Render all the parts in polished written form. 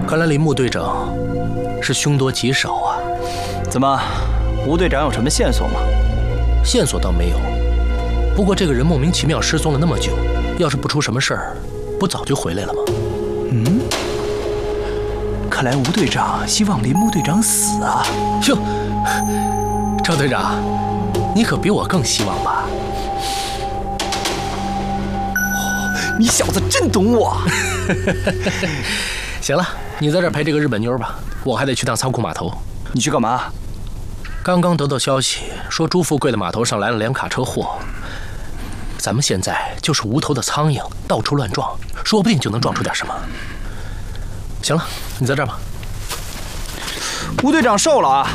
看来林木队长是凶多吉少啊。 怎么，吴队长有什么线索吗？ 线索倒没有，不过这个人莫名其妙失踪了那么久，要是不出什么事儿，不早就回来了吗？ 嗯，看来吴队长希望林木队长死啊。 哟，赵队长，你可比我更希望吧？ 你小子真懂我。 行了，你在这儿陪这个日本妞吧，我还得去趟仓库码头。 你去干嘛？ 刚刚得到消息，说朱富贵的码头上来了2卡车货。咱们现在就是无头的苍蝇，到处乱撞，说不定就能撞出点什么。行了，你在这儿吧。 吴队长瘦了啊。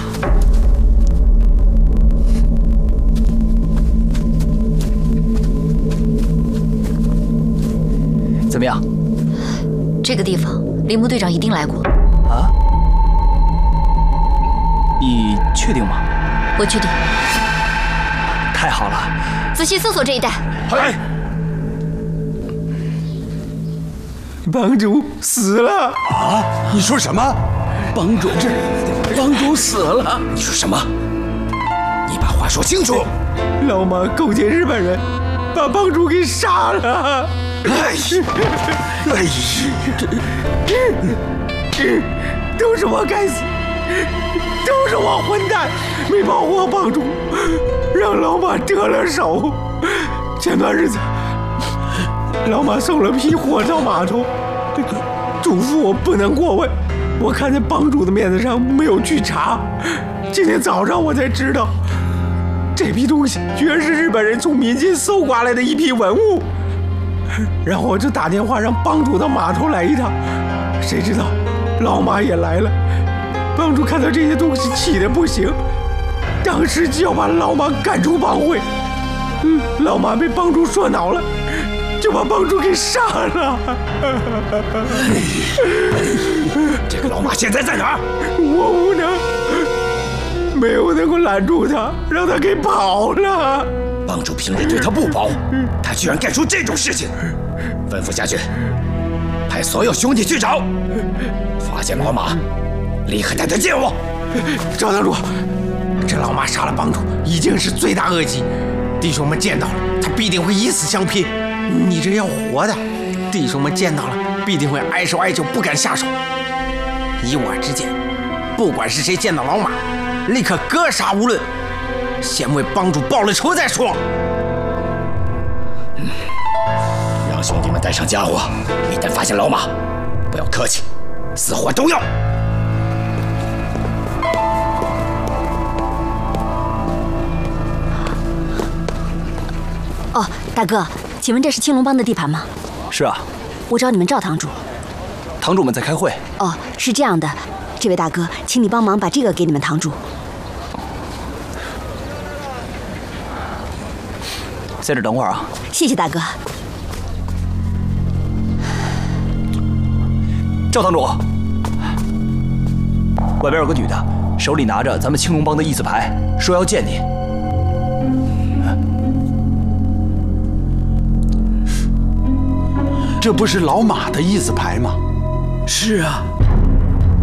怎么样？ 这个地方，林木队长一定来过。 啊？你确定吗？ 我确定。 太好了， 仔细搜索这一带。 嗨！帮主死了啊！你说什么？ 帮主死了！ 你说什么？你把话说清楚！ 老马勾结日本人，把帮主给杀了！都是我该死，都是我混蛋，没保护好帮主，让老马得了手。前段日子，老马送了批货到码头，嘱咐我不能过问。我看在帮主的面子上没有去查，今天早上我才知道，这批东西居然是日本人从民间搜刮来的一批文物。然后我就打电话让帮主到码头来一趟，谁知道老马也来了。帮主看到这些东西气得不行，当时就要把老马赶出帮会。老马被帮主说恼了，就把帮主给杀了。 这个老马现在在哪儿？ 我无能，没有能够拦住他，让他给跑了。 帮主平日对他不薄，他居然干出这种事情！吩咐下去，派所有兄弟去找，发现老马，立刻带他见我。 赵堂主，这老马杀了帮主，已经是罪大恶极，弟兄们见到了，他必定会以死相拼。你这要活的，弟兄们见到了，必定会碍手碍脚，不敢下手。以我之见，不管是谁见到老马，立刻格杀无论。先为帮主报了仇再说。 让兄弟们带上家伙，一旦发现老马，不要客气，死活都要。 哦，大哥，请问这是青龙帮的地盘吗？ 是啊。 我找你们赵堂主。 堂主们在开会。 哦，是这样的，这位大哥，请你帮忙把这个给你们堂主。 在这等会儿啊！ 谢谢大哥。 赵堂主，外边有个女的，手里拿着咱们青龙帮的义字牌，说要见你。 这不是老马的义字牌吗？ 是啊，